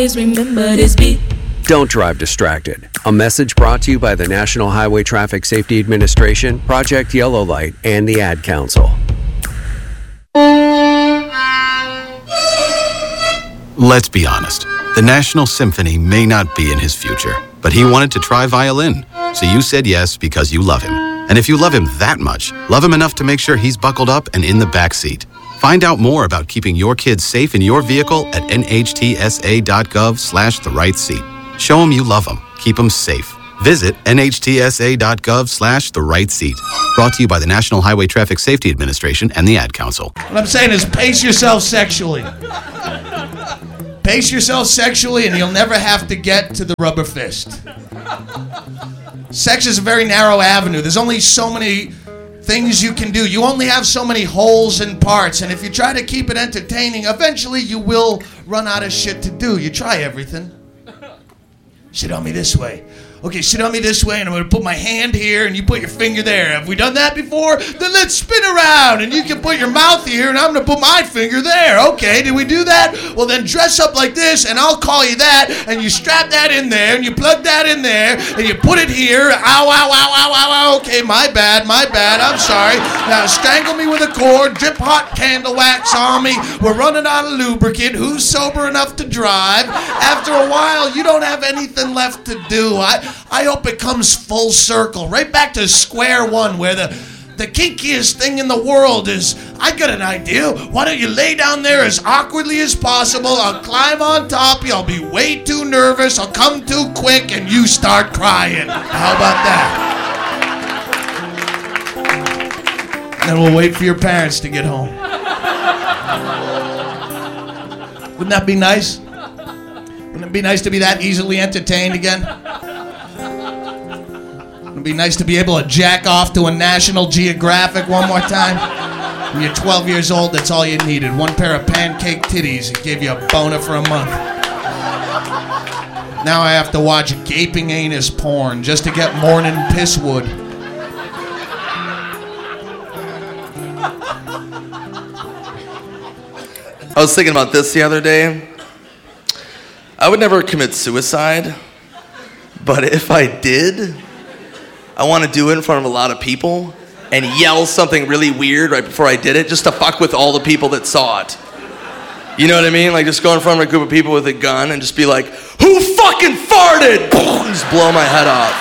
remember this beat. Don't drive distracted. A message brought to you by the National Highway Traffic Safety Administration, Project Yellow Light, and the Ad Council. Let's be honest. The National Symphony may not be in his future, but he wanted to try violin. So you said yes because you love him. And if you love him that much, love him enough to make sure he's buckled up and in the back seat. Find out more about keeping your kids safe in your vehicle at nhtsa.gov/the-right-seat. Show them you love them. Keep them safe. Visit nhtsa.gov/the-right-seat. Brought to you by the National Highway Traffic Safety Administration and the Ad Council. What I'm saying is pace yourself sexually. Pace yourself sexually and you'll never have to get to the rubber fist. Sex is a very narrow avenue. There's only so many things you can do. You only have so many holes and parts, and if you try to keep it entertaining, eventually you will run out of shit to do. You try everything. Sit on me this way. Okay, sit on me this way, and I'm going to put my hand here, and you put your finger there. Have we done that before? Then let's spin around, and you can put your mouth here, and I'm going to put my finger there. Okay, did we do that? Well, then dress up like this, and I'll call you that, and you strap that in there, and you plug that in there, and you put it here. Ow, ow, ow, ow, ow, ow. Okay, my bad, I'm sorry. Now, strangle me with a cord, drip hot candle wax on me. We're running out of lubricant. Who's sober enough to drive? After a while, you don't have anything left to do. I hope it comes full circle, right back to square one, where the kinkiest thing in the world is, I got an idea. Why don't you lay down there as awkwardly as possible? I'll climb on top of you. I'll be way too nervous. I'll come too quick, and you start crying. How about that? And we'll wait for your parents to get home. Wouldn't that be nice? Wouldn't it be nice to be that easily entertained again? It'd be nice to be able to jack off to a National Geographic one more time. When you're 12 years old, that's all you needed. One pair of pancake titties. It gave you a boner for a month. Now I have to watch gaping anus porn just to get morning pisswood. I was thinking about this the other day. I would never commit suicide, but if I did, I want to do it in front of a lot of people and yell something really weird right before I did it, just to fuck with all the people that saw it. You know what I mean? Like, just go in front of a group of people with a gun and just be like, "Who fucking farted?" Just blow my head off.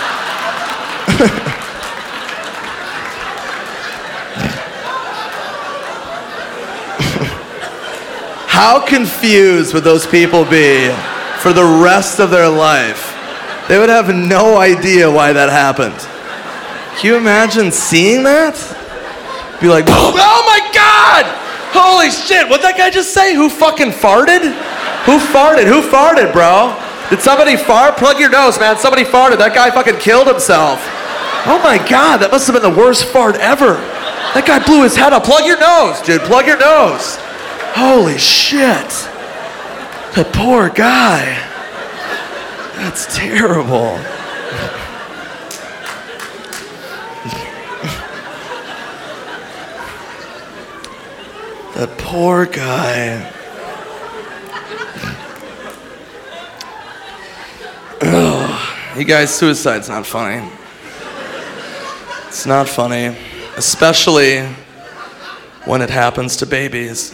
How confused would those people be for the rest of their life? They would have no idea why that happened. Can you imagine seeing that? Be like, "Oh my God! Holy shit, what'd that guy just say? Who fucking farted? Who farted? Who farted, bro? Did somebody fart? Plug your nose, man. Somebody farted. That guy fucking killed himself. Oh my God, that must have been the worst fart ever. That guy blew his head up. Plug your nose, dude. Plug your nose. Holy shit. That poor guy. That's terrible. That poor guy. Ugh. You guys, suicide's not funny. It's not funny, especially when it happens to babies.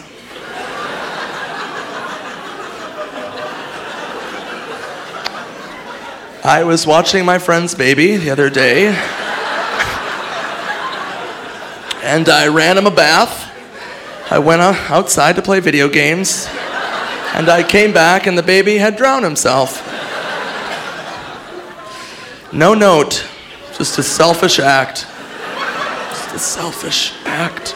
I was watching my friend's baby the other day, and I ran him a bath. I went outside to play video games, and I came back and the baby had drowned himself. No note, just a selfish act. Just a selfish act.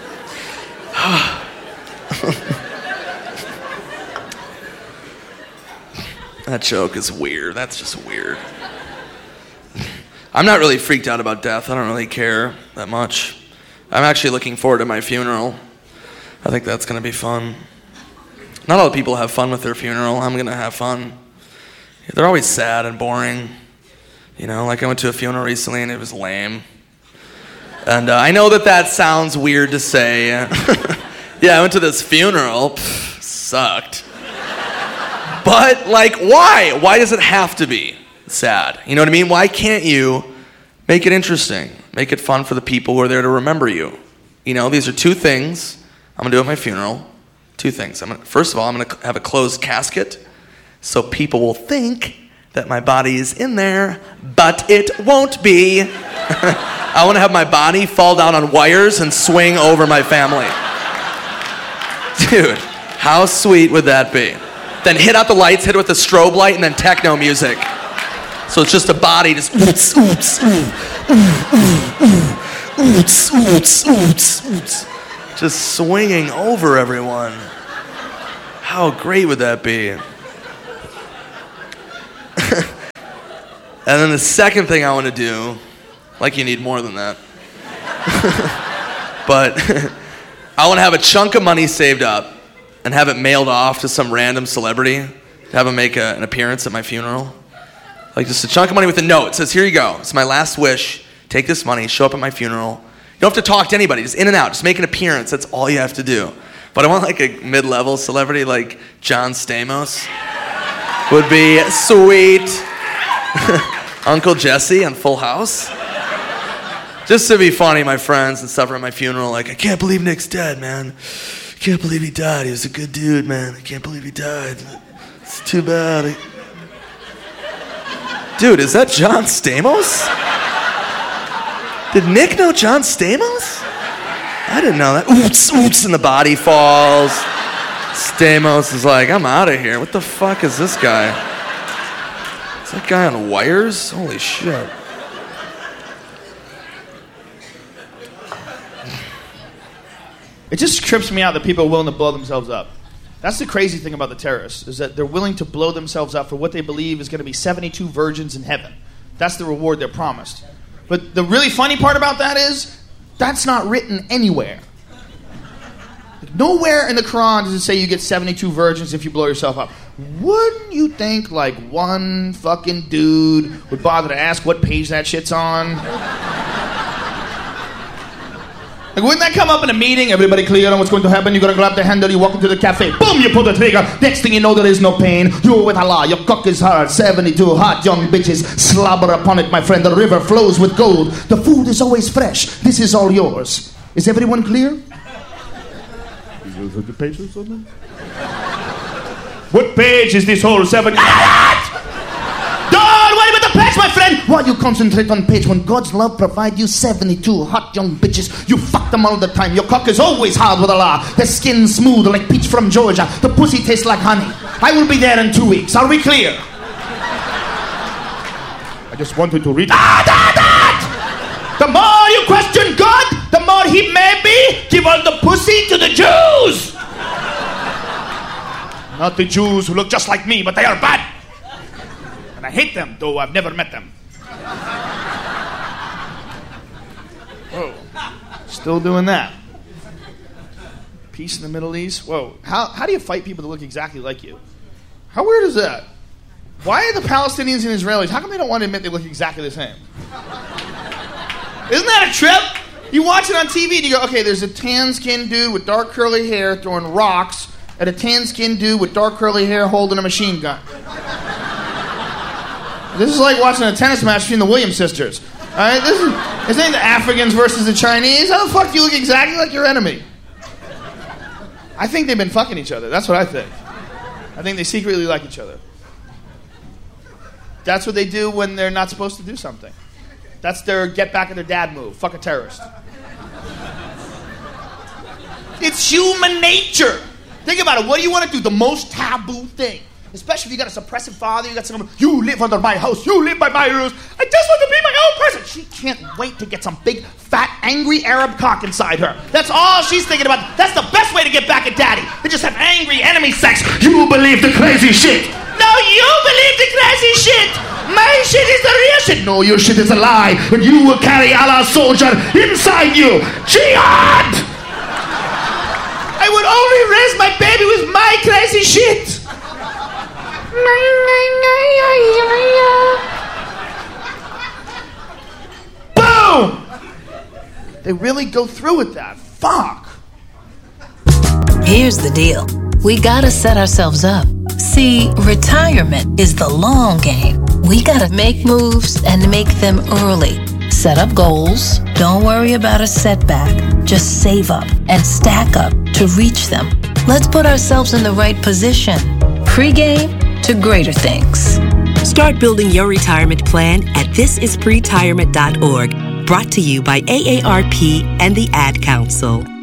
That joke is weird. That's just weird. I'm not really freaked out about death. I don't really care that much. I'm actually looking forward to my funeral. I think that's going to be fun. Not all people have fun with their funeral. I'm going to have fun. They're always sad and boring. You know, like I went to a funeral recently and it was lame. And I know that sounds weird to say. Yeah, I went to this funeral. Sucked. But, like, why? Why does it have to be sad? You know what I mean? Why can't you make it interesting? Make it fun for the people who are there to remember you. You know, these are two things I'm going to do at my funeral. Two things. First of all, I'm going to have a closed casket so people will think that my body is in there, but it won't be. I want to have my body fall down on wires and swing over my family. Dude, how sweet would that be? Then hit out the lights, hit it with a strobe light, and then techno music. So it's just a body just oots, oots, oots, oots, oots, oots. Just swinging over everyone. How great would that be? And then the second thing I want to do, like you need more than that, but I want to have a chunk of money saved up and have it mailed off to some random celebrity to have them make an appearance at my funeral. Like just a chunk of money with a note. It says, here you go. It's my last wish. Take this money, show up at my funeral. You don't have to talk to anybody. Just in and out. Just make an appearance. That's all you have to do. But I want like a mid-level celebrity like John Stamos. Would be sweet. Uncle Jesse on Full House. Just to be funny, my friends and stuff are at my funeral. Like, I can't believe Nick's dead, man. I can't believe he died. He was a good dude, man. I can't believe he died. It's too bad. Dude, is that John Stamos? Did Nick know John Stamos? I didn't know that. Oots, oots, and the body falls. Stamos is like, I'm out of here. What the fuck is this guy? Is that guy on wires? Holy shit. It just trips me out that people are willing to blow themselves up. That's the crazy thing about the terrorists, is that they're willing to blow themselves up for what they believe is going to be 72 virgins in heaven. That's the reward they're promised. But the really funny part about that is, that's not written anywhere. Nowhere in the Quran does it say you get 72 virgins if you blow yourself up. Wouldn't you think like one fucking dude would bother to ask what page that shit's on? Like, wouldn't that come up in a meeting? Everybody clear on what's going to happen? You're going to grab the handle, you walk into the cafe. Boom, you pull the trigger. Next thing you know, there is no pain. You're with Allah. Your cock is hard. 72 hot young bitches slobber upon it, my friend. The river flows with gold. The food is always fresh. This is all yours. Is everyone clear? The page or something? What page is this whole 7? Don't worry about the page, my friend. Why you concentrate on page when God's love provide you 72 hot young bitches? You fuck them all the time. Your cock is always hard with Allah. The skin smooth like peach from Georgia. The pussy tastes like honey. I will be there in 2 weeks. Are we clear? I just wanted to read. The more you question God, the more he may be. Give all the pussy to the Jews. Not the Jews who look just like me, but they are bad. And I hate them, though I've never met them. Whoa. Still doing that. Peace in the Middle East. Whoa. How do you fight people that look exactly like you? How weird is that? Why are the Palestinians and Israelis, how come they don't want to admit they look exactly the same? Isn't that a trip? You watch it on TV and you go, okay, there's a tan-skinned dude with dark curly hair throwing rocks at a tan-skinned dude with dark curly hair holding a machine gun. This is like watching a tennis match between the Williams sisters. All right, this ain't the Africans versus the Chinese. How the fuck do you look exactly like your enemy? I think they've been fucking each other. That's what I think. I think they secretly like each other. That's what they do when they're not supposed to do something. That's their get back at their dad move. Fuck a terrorist. It's human nature. Think about it. What do you want to do? The most taboo thing. Especially if you got a suppressive father, you got someone, you live under my house, you live by my rules. I just want to be my own person. She can't wait to get some big, fat, angry Arab cock inside her. That's all she's thinking about. That's the best way to get back at daddy. They just have angry enemy sex. You believe the crazy shit. No, you believe the crazy shit. My shit is the real shit. No, your shit is a lie. And you will carry Allah's soldier inside you. Jihad! I would only raise my baby with my crazy shit. Boom! They really go through with that. Fuck. Here's the deal. We gotta set ourselves up. See, retirement is the long game. We gotta make moves and make them early. Set up goals. Don't worry about a setback. Just save up and stack up to reach them. Let's put ourselves in the right position. Pre-game to greater things. Start building your retirement plan at thisispretirement.org. Brought to you by AARP and the Ad Council.